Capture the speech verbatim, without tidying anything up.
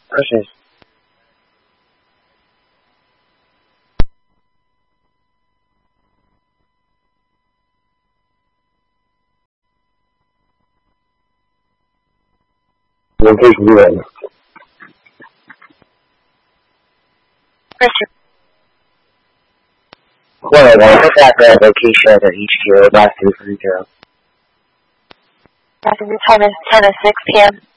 Versus. Location zero. Well, I want to look at the location of H Q, last two three zero. After the time is ten oh six p m